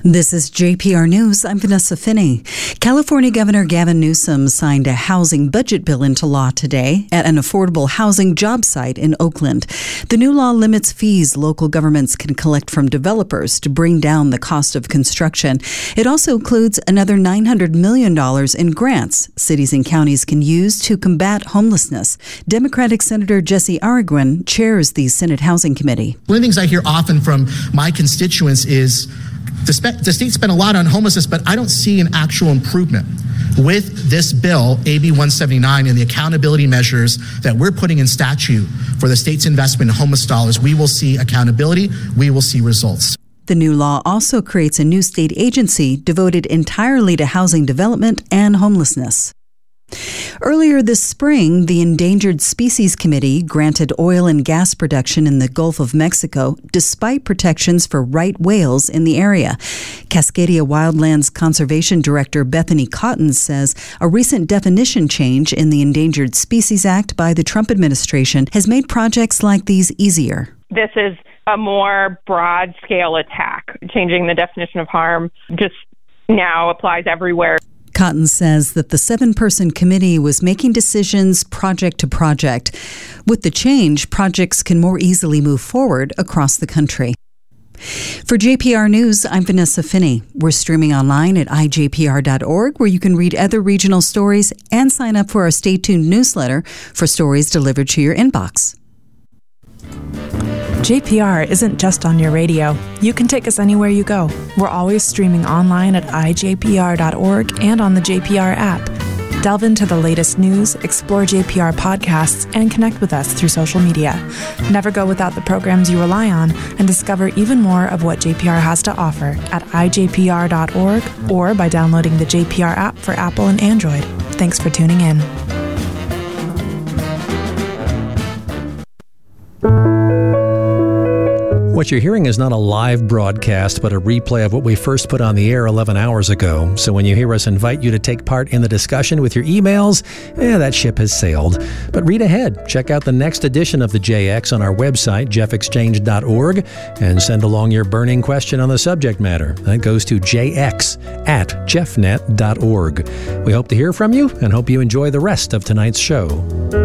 This is JPR News. I'm Vanessa Finney. California Governor Gavin Newsom signed a housing budget bill into law today at an affordable housing job site in Oakland. The new law limits fees local governments can collect from developers to bring down the cost of construction. It also includes another $900 million in grants cities and counties can use to combat homelessness. Democratic Senator Jesse Arreguin chairs the Senate Housing Committee. One of the things I hear often from my constituents is the state spent a lot on homelessness, but I don't see an actual improvement. With this bill, AB 179, and the accountability measures that we're putting in statute for the state's investment in homeless dollars, we will see accountability, we will see results. The new law also creates a new state agency devoted entirely to housing development and homelessness. Earlier this spring, the Endangered Species Committee granted oil and gas production in the Gulf of Mexico despite protections for right whales in the area. Cascadia Wildlands Conservation Director Bethany Cotton says a recent definition change in the Endangered Species Act by the Trump administration has made projects like these easier. This is a more broad-scale attack. Changing the definition of harm just now applies everywhere. Cotton says that the 7-person committee was making decisions project to project. With the change, projects can more easily move forward across the country. For JPR News, I'm Vanessa Finney. We're streaming online at ijpr.org, where you can read other regional stories and sign up for our Stay Tuned newsletter for stories delivered to your inbox. JPR isn't just on your radio. You can take us anywhere you go. We're always streaming online at ijpr.org and on the JPR app. Delve into the latest news, explore JPR podcasts, and connect with us through social media. Never go without the programs you rely on, and discover even more of what JPR has to offer at ijpr.org or by downloading the JPR app for Apple and Android. Thanks for tuning in. What you're hearing is not a live broadcast, but a replay of what we first put on the air 11 hours ago. So when you hear us invite you to take part in the discussion with your emails, that ship has sailed. But read ahead. Check out the next edition of the JX on our website, jeffexchange.org, and send along your burning question on the subject matter. That goes to jx@jeffnet.org. We hope to hear from you and hope you enjoy the rest of tonight's show.